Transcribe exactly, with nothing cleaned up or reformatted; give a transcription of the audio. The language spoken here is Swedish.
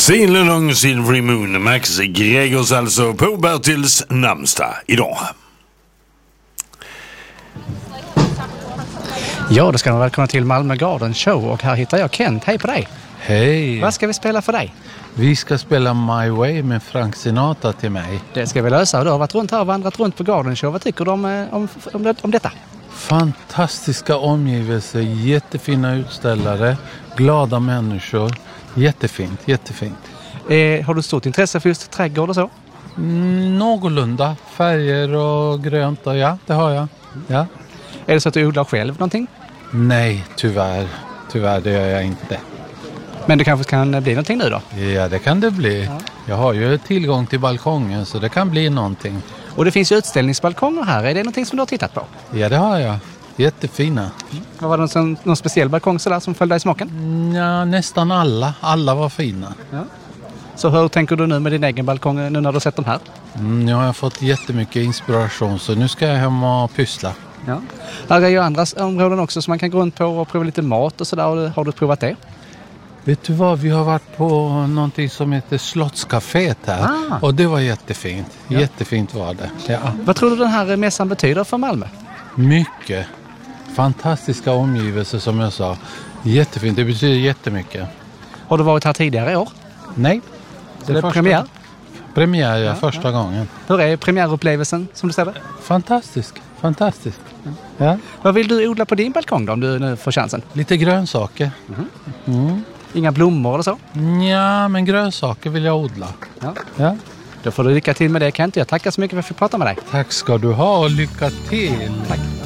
Silverlång Silvery Moon, Max Gregors alltså på Bertils namnsdag idag. Ja, då ska ni välkomna till Malmö Garden Show och här hittar jag Kent. Hej på dig! Hej! Vad ska vi spela för dig? Vi ska spela My Way med Frank Sinatra till mig. Det ska vi lösa. Du har varit runt här och vandrat runt på Garden Show. Vad tycker du om, om, om, det, om detta? Fantastiska omgivelser, jättefina utställare, glada människor. Jättefint, jättefint. Eh, har du stort intresse för just trädgård och så? Mm, någorlunda. Färger och grönt och ja, det har jag. Ja. Är det så att du odlar själv någonting? Nej, tyvärr. Tyvärr, det gör jag inte. Men det kanske kan bli någonting nu då? Ja, det kan det bli. Ja. Jag har ju tillgång till balkongen så det kan bli någonting. Och det finns ju utställningsbalkonger här. Är det någonting som du har tittat på? Ja, det har jag. Jättefina. Vad var det någon, någon speciell balkong sådär som föll dig i smaken? Ja, nästan alla. Alla var fina. Ja. Så hur tänker du nu med din egen balkong nu när du har sett dem här? Mm, nu har jag fått jättemycket inspiration så nu ska jag hem och pyssla. Ja. Här är ju andra områden också som man kan gå runt på och prova lite mat och sådär. Har du provat det? Vet du vad, vi har varit på någonting som heter Slottscaféet här. Ah. Och det var jättefint. Ja. Jättefint var det. Ja. Vad tror du den här mässan betyder för Malmö? Mycket. Fantastiska omgivelser som jag sa. Jättefint, det betyder jättemycket. Har du varit här tidigare i år? Nej. Det är premiär? Premiär, ja, Ja, första ja. gången. Hur är premiärupplevelsen som du ser det? Fantastisk, fantastisk. Ja. Vad vill du odla på din balkong då om du nu får chansen? Lite grönsaker. Mm. Inga blommor eller så? Ja, men grönsaker vill jag odla. Ja. Ja. Då får du lycka till med det Kent. Jag tackar så mycket för att jag fick prata med dig. Tack ska du ha och lycka till. Tack.